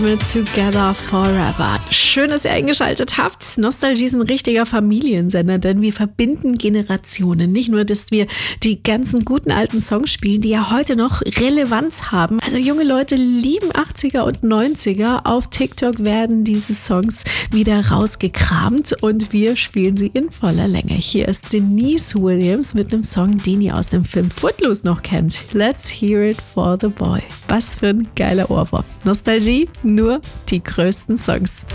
mit Together Forever. Schön, dass ihr eingeschaltet habt. Nostalgie ist ein richtiger Familiensender, denn wir verbinden Generationen. Nicht nur, dass wir die ganzen guten alten Songs spielen, die ja heute noch Relevanz haben. Also junge Leute lieben 80er und 90er. Auf TikTok werden diese Songs wieder rausgekramt und wir spielen sie in voller Länge. Hier ist Denise Williams mit einem Song, den ihr aus dem Film Footloose noch kennt. Let's hear it for the boy. Was für ein geiler Ohrwurm. Nostalgie, nur die größten Songs.